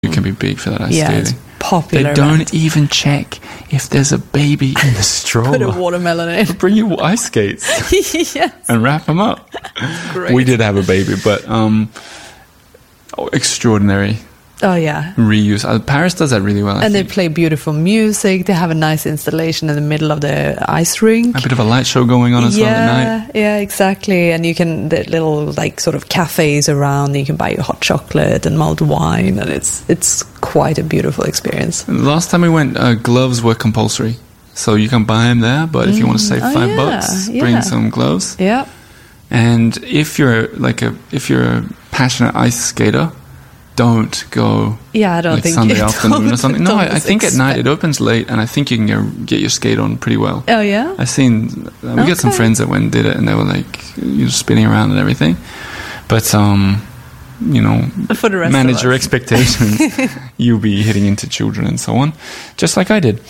You can be big for that ice Yeah, it's skating. popular. They don't event. even check if there's a baby in the stroller. Put a watermelon in. Bring you ice skates Yes. and wrap them up. Great. We did have a baby, but extraordinary Oh, yeah. reuse. Paris does that really well. I And they think. play beautiful music. They have a nice installation in the middle of the ice rink. A bit of a light show going on as well at night. Yeah, exactly. And you can, the little like sort of cafes around. You can buy your hot chocolate and mulled wine, and it's quite a beautiful experience. Last time we went, gloves were compulsory, so you can buy them there. But if you want to save Oh, $5, yeah. bring some gloves. Yeah. And if you're a passionate ice skater, don't go. Yeah, I don't like think Sunday you afternoon or don't- something. No, don't I think at night it expect- opens late, and I think you can get your skate on pretty well. Oh, yeah? I've seen. We got some Okay. friends that went and did it, and they were like, spinning around and everything. But For the rest manage of your us. expectations. You'll be hitting into children and so on, just like I did.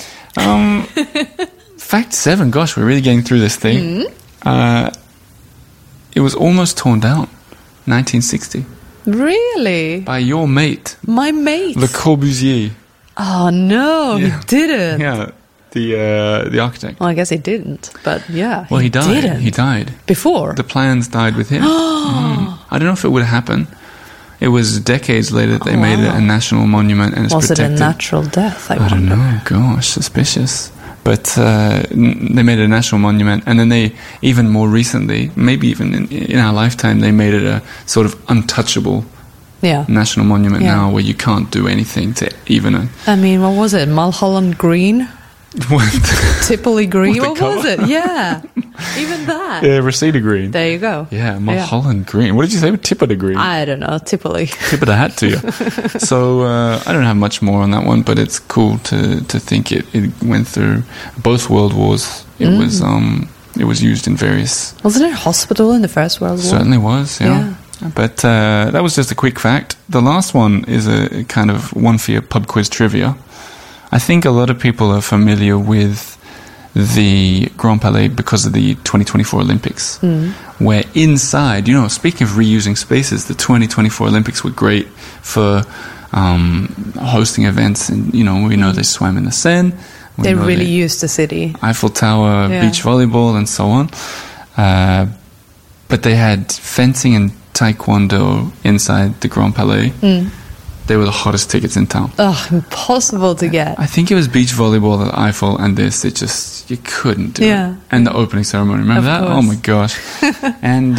Fact 7. Gosh, we're really getting through this thing. It was almost torn down, 1960, Really? by your mate, My mate? Le Corbusier. Oh, no, Yeah. he didn't. Yeah, the architect. Well, I guess he didn't, but yeah. Well, he died. Didn't. He died. Before? The plans died with him. I don't know if it would happen. It was decades later that they made it a national monument and it's Was protected. it a natural death? I don't wonder. know. Gosh, suspicious. But they made it a national monument, and then they, even more recently, maybe even in our lifetime, they made it a sort of untouchable Yeah. national monument Yeah. now, where you can't do anything to even I mean, what was it? Mulholland Green? Tippley Green? With the What was cover? it? Yeah. Even that. yeah, Reseda Green. There you go. Yeah, Mulholland Green. What did you say? Tip of the Green. I don't know. Tippley. Tip of the hat to you. So I don't have much more on that one, but it's cool to think it went through both world wars. It was used in various. Wasn't it a hospital in the First World War? Certainly was, yeah. But that was just a quick fact. The last one is a kind of one for your pub quiz trivia. I think a lot of people are familiar with the Grand Palais because of the 2024 Olympics, where inside, speaking of reusing spaces, the 2024 Olympics were great for hosting events, and we know they swam in the Seine. We They know really used the city. Eiffel Tower, Yeah. beach volleyball, and so on. But they had fencing and taekwondo inside the Grand Palais. They were the hottest tickets in town. Ugh, impossible to get. I think it was beach volleyball at Eiffel, and this, you couldn't do Yeah. it. And the opening ceremony, remember Of that? course. Oh my gosh. And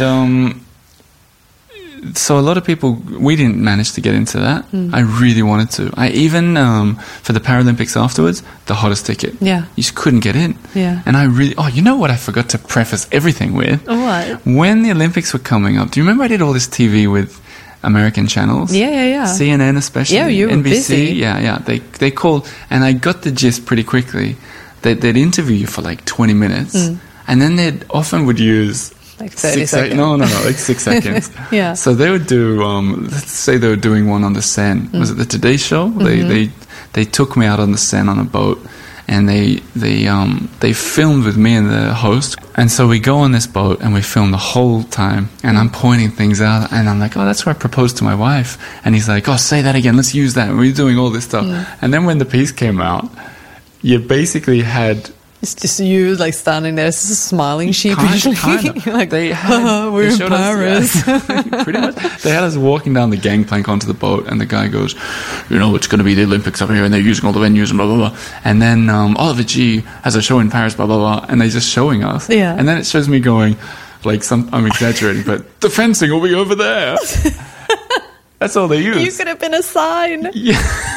so a lot of people, we didn't manage to get into that. I really wanted to. I even, for the Paralympics afterwards, the hottest ticket. Yeah. You just couldn't get in. Yeah. And I really, you know what I forgot to preface everything with? What? When the Olympics were coming up, do you remember I did all this TV with American channels? Yeah. CNN especially. Yeah, you were NBC. busy. Yeah. They called, and I got the gist pretty quickly. They'd interview you for like 20 minutes, and then they often would use Like 30 seconds. No, like 6 seconds. Yeah. So they would do, let's say they were doing one on the Seine. Was it the Today Show? They took me out on the Seine on a boat, and they filmed with me and the host. And so we go on this boat and we film the whole time, and I'm pointing things out, and I'm like, oh, that's where I proposed to my wife. And he's like, oh, say that again, let's use that. And we're doing all this stuff. And then when the piece came out, you basically had... It's just you like standing there, smiling sheepishly. Kind of. You're like, They had, we're they in showed us- Paris. pretty much. They had us walking down the gangplank onto the boat, and the guy goes, it's going to be the Olympics up here, and they're using all the venues and blah, blah, blah. And then Oliver G has a show in Paris, blah, blah, blah. And they're just showing us. Yeah. And then it shows me going, I'm exaggerating, but the fencing will be over there. That's all they use. You could have been a sign. Yeah.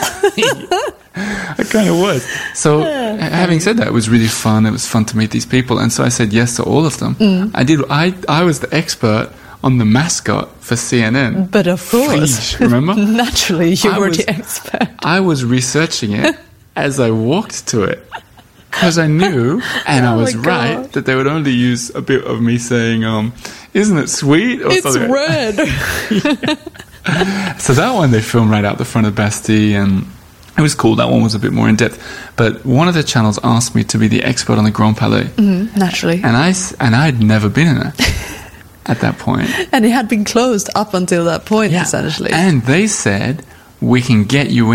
I kind of was. So, having said that, it was really fun. It was fun to meet these people. And so I said yes to all of them. I did. I was the expert on the mascot for CNN. But of course. Frege, remember? Naturally, you I were was- the expert. I was researching it as I walked to it. Because I knew, and I Oh was my right, God. that they would only use a bit of me saying, isn't it sweet? Or It's something. red. So that one they filmed right out the front of Bastille, and it was cool. That one was a bit more in depth. But one of the channels asked me to be the expert on the Grand Palais, Naturally. and I'd never been in it at that point. And it had been closed up until that point, essentially. And they said, we can get you